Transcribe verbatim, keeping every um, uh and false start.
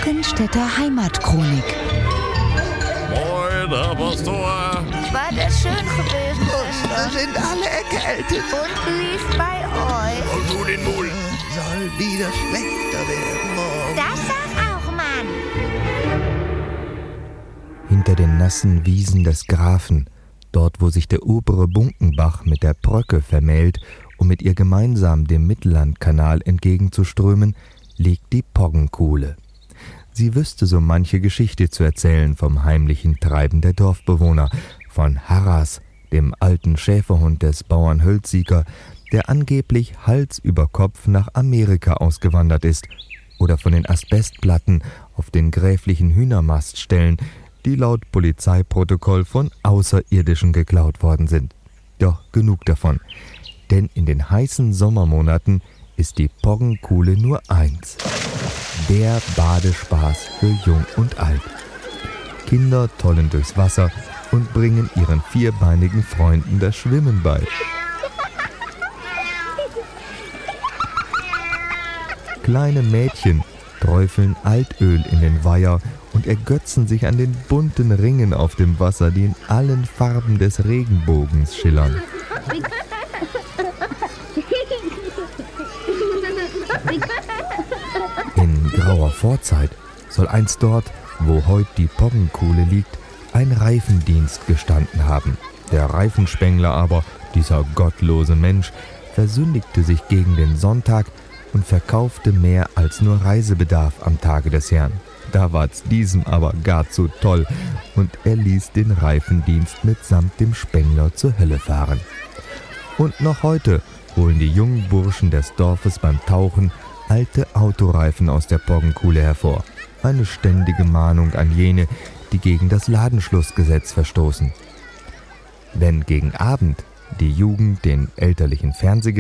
Brockenstädter Heimatchronik. Moin, Herr Pastor. War das schön gewesen, Da Schwester? sind alle erkältet. Und wie ist bei euch? Und du den Mul. Soll wieder schlechter werden morgen. Das sag auch, Mann. Hinter den nassen Wiesen des Grafen, dort wo sich der obere Bunkenbach mit der Bröcke vermählt, um mit ihr gemeinsam dem Mittellandkanal entgegenzuströmen, liegt die Poggenkuhle. Sie wüsste so manche Geschichte zu erzählen vom heimlichen Treiben der Dorfbewohner, von Harras, dem alten Schäferhund des Bauern Hölzsieger, der angeblich Hals über Kopf nach Amerika ausgewandert ist, oder von den Asbestplatten auf den gräflichen Hühnermaststellen, die laut Polizeiprotokoll von Außerirdischen geklaut worden sind. Doch genug davon, denn in den heißen Sommermonaten ist die Poggenkuhle nur eins: der Badespaß für Jung und Alt. Kinder tollen durchs Wasser und bringen ihren vierbeinigen Freunden das Schwimmen bei. Kleine Mädchen träufeln Altöl in den Weiher und ergötzen sich an den bunten Ringen auf dem Wasser, die in allen Farben des Regenbogens schillern. In grauer Vorzeit soll einst dort, wo heute die Poggenkuhle liegt, ein Reifendienst gestanden haben. Der Reifenspengler aber, dieser gottlose Mensch, versündigte sich gegen den Sonntag und verkaufte mehr als nur Reisebedarf am Tage des Herrn. Da ward's diesem aber gar zu toll und er ließ den Reifendienst mitsamt dem Spengler zur Hölle fahren. Und noch heute holen die jungen Burschen des Dorfes beim Tauchen alte Autoreifen aus der Poggenkuhle hervor. Eine ständige Mahnung an jene, die gegen das Ladenschlussgesetz verstoßen. Wenn gegen Abend die Jugend den elterlichen Fernsehgeräten